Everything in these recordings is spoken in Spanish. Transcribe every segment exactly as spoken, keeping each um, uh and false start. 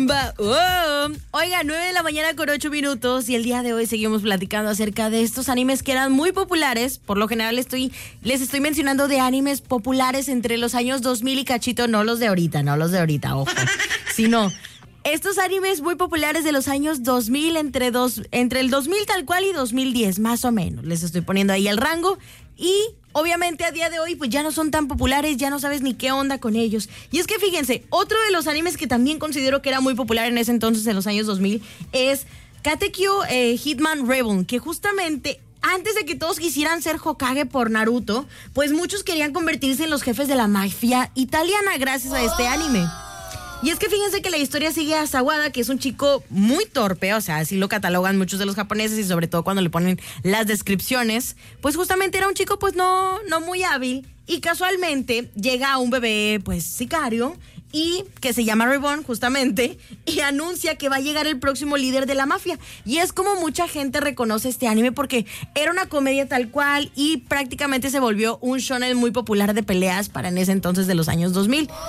Bomba. Oh. Oiga, nueve de la mañana con ocho minutos y el día de hoy seguimos platicando acerca de estos animes que eran muy populares. Por lo general estoy, les estoy mencionando de animes populares entre los años dos mil y cachito, no los de ahorita, no los de ahorita, ojo, sino estos animes muy populares de los años dos mil, entre, dos, entre el dos mil tal cual y dos mil diez, más o menos. Les estoy poniendo ahí el rango y obviamente a día de hoy pues ya no son tan populares, ya no sabes ni qué onda con ellos. Y es que fíjense, otro de los animes que también considero que era muy popular en ese entonces, en los años dos mil, es Katekyo eh, Hitman Reborn, que justamente antes de que todos quisieran ser Hokage por Naruto, pues muchos querían convertirse en los jefes de la mafia italiana gracias a este anime. Y es que fíjense que la historia sigue a Sawada, que es un chico muy torpe, o sea, así lo catalogan muchos de los japoneses y sobre todo cuando le ponen las descripciones. Pues justamente era un chico pues no, no muy hábil y casualmente llega a un bebé pues sicario y que se llama Reborn justamente y anuncia que va a llegar el próximo líder de la mafia. Y es como mucha gente reconoce este anime porque era una comedia tal cual y prácticamente se volvió un shonen muy popular de peleas para en ese entonces de los años dos mil.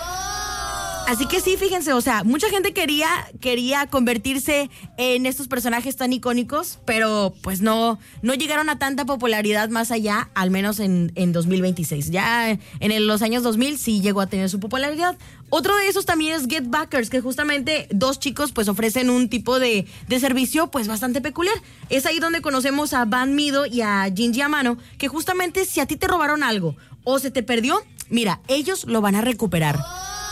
Así que sí, fíjense, o sea, mucha gente quería, quería convertirse en estos personajes tan icónicos, pero pues no, no llegaron a tanta popularidad más allá, al menos en, en dos mil veintiséis. Ya en el, los años dos mil sí llegó a tener su popularidad. Otro de esos también es Get Backers, que justamente dos chicos pues ofrecen un tipo de, de servicio pues bastante peculiar. Es ahí donde conocemos a Ban Mido y a Jinji Amano, que justamente si a ti te robaron algo o se te perdió, mira, ellos lo van a recuperar.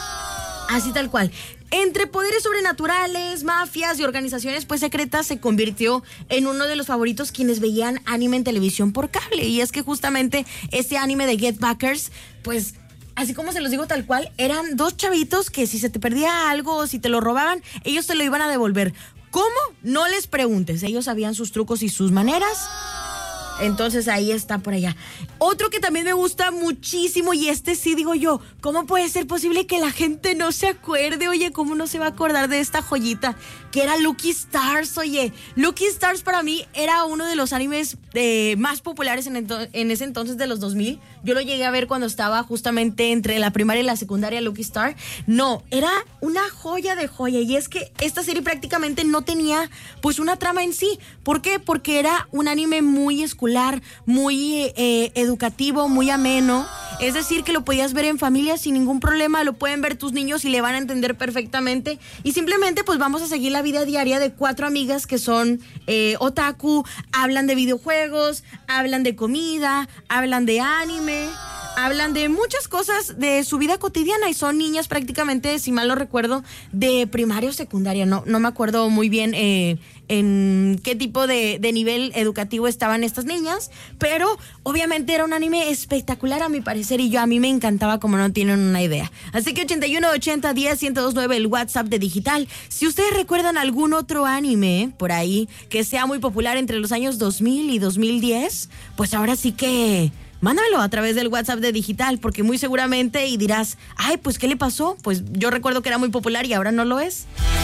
Así tal cual. Entre poderes sobrenaturales, mafias y organizaciones pues secretas se convirtió en uno de los favoritos quienes veían anime en televisión por cable. Y es que justamente este anime de Get Backers, pues así como se los digo tal cual, eran dos chavitos que si se te perdía algo o si te lo robaban, ellos te lo iban a devolver. ¿Cómo? No les preguntes. Ellos sabían sus trucos y sus maneras. Entonces ahí está por allá. Otro que también me gusta muchísimo y este sí digo yo, ¿cómo puede ser posible que la gente no se acuerde? Oye, ¿cómo no se va a acordar de esta joyita? Que era Lucky Stars, oye. Lucky Stars para mí era uno de los animes eh, más populares en, ento- en ese entonces de los dos mil. Yo lo llegué a ver cuando estaba justamente entre la primaria y la secundaria, Lucky Star. No, era una joya de joya. Y es que esta serie prácticamente no tenía pues una trama en sí. ¿Por qué? Porque era un anime muy escolar, muy eh, educativo, muy ameno. Es decir, que lo podías ver en familia sin ningún problema, lo pueden ver tus niños y le van a entender perfectamente. Y simplemente pues vamos a seguir la vida diaria de cuatro amigas que son eh, otaku, hablan de videojuegos, hablan de comida, hablan de anime, hablan de muchas cosas de su vida cotidiana y son niñas prácticamente, si mal no recuerdo, de primaria o secundaria. No, no me acuerdo muy bien eh, en qué tipo de, de nivel educativo estaban estas niñas, pero obviamente era un anime espectacular a mi parecer y yo a mí me encantaba como no tienen una idea. Así que ochenta y uno, ochenta, diez, ciento dos nueve el WhatsApp de Digital. Si ustedes recuerdan algún otro anime por ahí que sea muy popular entre los años dos mil y dos mil diez, pues ahora sí que mándamelo a través del WhatsApp de Digital, porque muy seguramente y dirás, ay, pues ¿qué le pasó? Pues yo recuerdo que era muy popular y ahora no lo es.